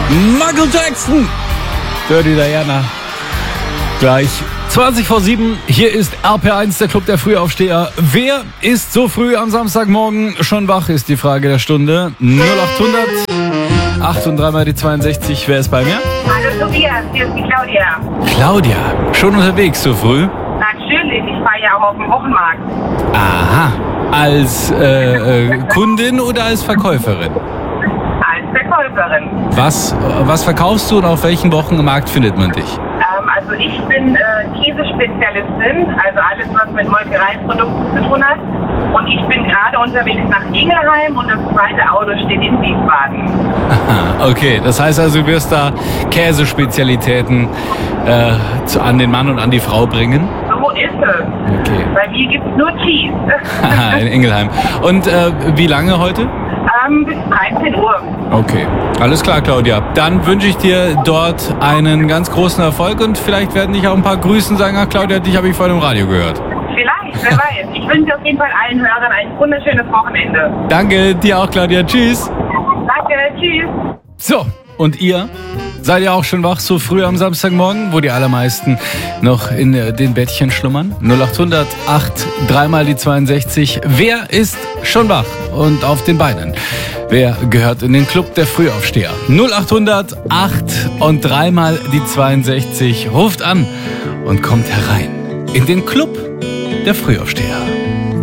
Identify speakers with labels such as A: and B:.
A: Michael Jackson. Dirty Diana. Gleich 7:20. Hier ist RPR1, der Club der Frühaufsteher. Wer ist so früh am Samstagmorgen schon wach, ist die Frage der Stunde. 0800 8 und 3 mal die 62. Wer ist bei mir?
B: Hallo Tobias, hier ist die Claudia.
A: Claudia, schon unterwegs so früh?
B: Natürlich, ich fahre ja auch auf dem Wochenmarkt.
A: Aha. Als Kundin oder als Verkäuferin?
B: Als Verkäuferin.
A: Was verkaufst du und auf welchem Wochenmarkt findet man dich?
B: Also ich bin Käsespezialistin, also alles, was mit Molkereiprodukten zu tun hat. Und ich bin gerade unterwegs nach Ingelheim und das zweite Auto steht in Wiesbaden.
A: Aha, okay, das heißt also, du wirst da Käsespezialitäten an den Mann und an die Frau bringen?
B: So ist es.
A: Okay.
B: Bei mir gibt es nur Cheese.
A: Aha, in Ingelheim. Und wie lange heute?
B: Bis 13 Uhr.
A: Okay, alles klar, Claudia. Dann wünsche ich dir dort einen ganz großen Erfolg und vielleicht werden dich auch ein paar grüßen, sagen, ach Claudia, dich habe ich vorhin im Radio gehört.
B: Vielleicht, wer weiß. Ich wünsche auf jeden Fall allen Hörern ein wunderschönes Wochenende.
A: Danke, dir auch, Claudia. Tschüss.
B: Danke, tschüss.
A: So, und ihr? Seid ihr auch schon wach so früh am Samstagmorgen, wo die allermeisten noch in den Bettchen schlummern? 0800 8 3 mal die 62. Wer ist schon wach und auf den Beinen? Wer gehört in den Club der Frühaufsteher? 0800 8 und 3 mal die 62. Ruft an und kommt herein in den Club der Frühaufsteher.